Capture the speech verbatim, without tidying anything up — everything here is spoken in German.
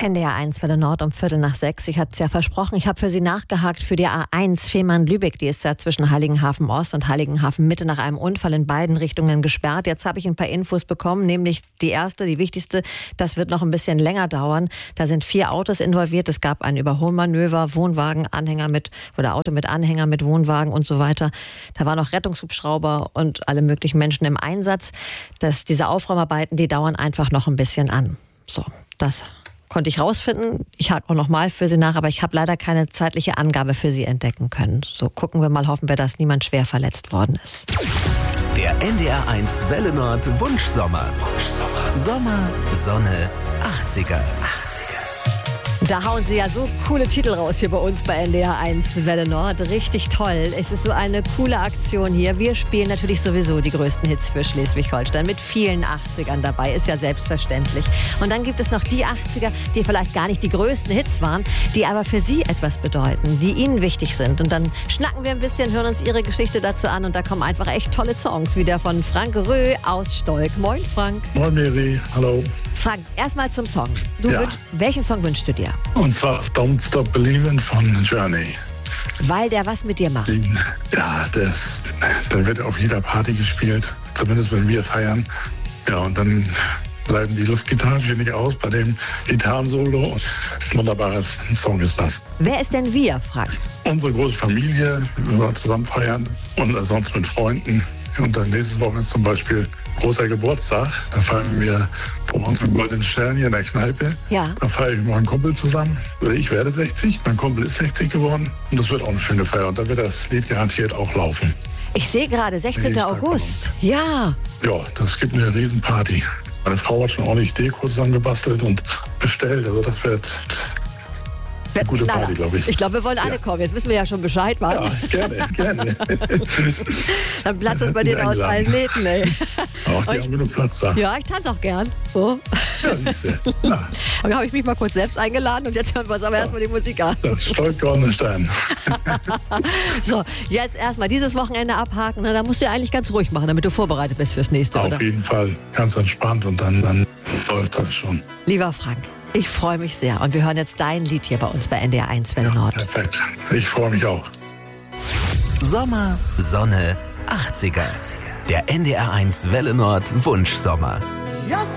N D R eins Welle Nord um Viertel nach sechs. Ich hatte es ja versprochen, ich habe für Sie nachgehakt für die A eins Fehmarn-Lübeck. Die ist ja zwischen Heiligenhafen Ost und Heiligenhafen Mitte nach einem Unfall in beiden Richtungen gesperrt. Jetzt habe ich ein paar Infos bekommen, nämlich die erste, die wichtigste, das wird noch ein bisschen länger dauern. Da sind vier Autos involviert. Es gab ein Überholmanöver, Wohnwagen, Anhänger mit, oder Auto mit Anhänger mit Wohnwagen und so weiter. Da waren noch Rettungshubschrauber und alle möglichen Menschen im Einsatz. Das, diese Aufräumarbeiten, die dauern einfach noch ein bisschen an. So, das konnte ich rausfinden. Ich hake auch noch mal für Sie nach, aber ich habe leider keine zeitliche Angabe für Sie entdecken können. So, gucken wir mal, hoffen wir, dass niemand schwer verletzt worden ist. Der N D R eins Welle Nord Wunschsommer. Wunschsommer. Sommer, Sonne, achtziger. achtziger. Da hauen Sie ja so coole Titel raus hier bei uns bei N D R eins Welle Nord. Richtig toll. Es ist so eine coole Aktion hier. Wir spielen natürlich sowieso die größten Hits für Schleswig-Holstein mit vielen achtzigern dabei. Ist ja selbstverständlich. Und dann gibt es noch die achtziger, die vielleicht gar nicht die größten Hits waren, die aber für Sie etwas bedeuten, die Ihnen wichtig sind. Und dann schnacken wir ein bisschen, hören uns Ihre Geschichte dazu an und da kommen einfach echt tolle Songs, wie der von Frank Rö aus Stolk. Moin Frank. Moin Mary, hallo. Frank, erstmal zum Song. Du Ja. wünsch, welchen Song wünschst du dir? Und zwar Don't Stop Believin' von Journey. Weil der was mit dir macht. Den, ja, das, der wird auf jeder Party gespielt, zumindest wenn wir feiern. Ja, und dann bleiben die Luftgitarren nicht aus bei dem Gitarrensolo. Wunderbares Song ist das. Wer ist denn wir, Frank? Unsere große Familie, wenn wir zusammen feiern und sonst mit Freunden. Und dann nächstes Woche ist zum Beispiel großer Geburtstag. Da feiern wir vor unserem Goldenen Stern hier in der Kneipe. Ja. Da feiere ich mit meinem Kumpel zusammen. Ich werde sechzig, mein Kumpel ist sechzig geworden. Und das wird auch eine schöne Feier. Und da wird das Lied garantiert auch laufen. Ich sehe gerade, sechzehnten August. Ja. Ja, das gibt eine Riesenparty. Meine Frau hat schon ordentlich Deko zusammengebastelt und bestellt. Also das wird eine gute Knaller. Party, glaube ich. Ich glaube, wir wollen alle Ja. kommen. Jetzt wissen wir ja schon Bescheid, wann. Ja, gerne, gerne. Dann platzt es bei dir aus allen Nähten, ey. Auch die haben genug Platz da. Ja, ich tanze auch gern. So. Ja, siehste. Ja, Aber da habe ich mich mal kurz selbst eingeladen und jetzt hören wir uns aber erstmal die Musik an. das Stolk Goldener Stern. So, jetzt erstmal dieses Wochenende abhaken. Na, da musst du ja eigentlich ganz ruhig machen, damit du vorbereitet bist fürs nächste, Auf oder? jeden Fall ganz entspannt und dann, dann läuft das schon. Lieber Frank, ich freue mich sehr. Und wir hören jetzt dein Lied hier bei uns bei N D R eins Welle Nord. Perfekt. Ich freue mich auch. Sommer, Sonne, achtziger. Der N D R eins Welle Nord Wunschsommer.